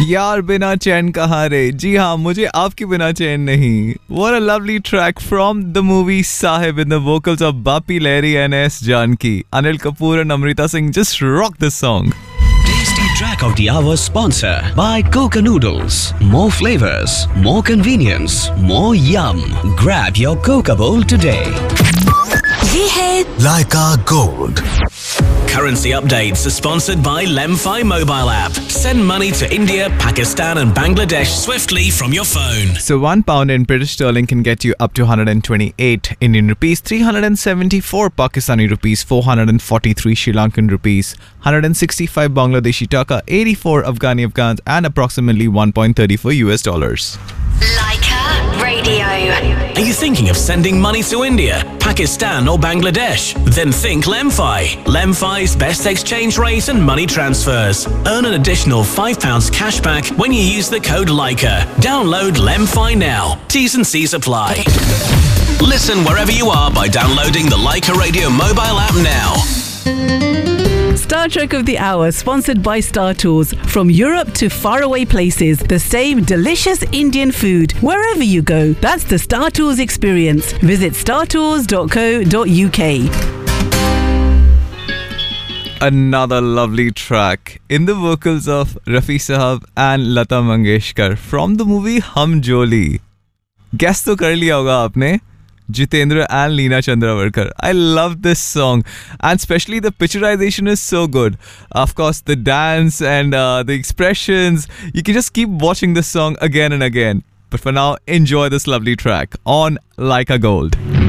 यार बिना चैन कहाँ रे, जी हाँ मुझे आपके बिना चैन नहीं. What a lovely track from the movie Sahib in the vocals of Bapi Lahiri and S. Janki. Anil Kapoor and Amrita Singh just rock this song. Tasty Track of the Hour sponsor by Coca Noodles. More flavors, more convenience, more yum. Grab your Coca bowl today. ये है Leica Gold. Currency updates are sponsored by Lemfi mobile app. Send money to India, Pakistan and Bangladesh swiftly from your phone. So £1 in British sterling can get you up to 128 Indian rupees, 374 Pakistani rupees, 443 Sri Lankan rupees, 165 Bangladeshi taka, 84 Afghani Afghans and approximately 1.34 US dollars. Leica Radio. Are you thinking of sending money to India, Pakistan or Bangladesh? Then think Lemfi. Lemfi's best exchange rate and money transfers. Earn an additional £5 cash back when you use the code Leica. Download Lemfi now. T's and C's apply. Listen wherever you are by downloading the Leica Radio mobile app now. Star Trek of the Hour, sponsored by Star Tours. From Europe to faraway places, the same delicious Indian food wherever you go. That's the Star Tours experience. Visit startours.co.uk. Another lovely track in the vocals of Rafi Sahab and Lata Mangeshkar from the movie Hum Joli. Guess तो कर लिया होगा आपने. Jitendra and Leena Chandravarkar. I love this song, and especially the picturization is so good. Of course, the dance and the expressions, you can just keep watching this song again and again. But for now, enjoy this lovely track on Leica Gold.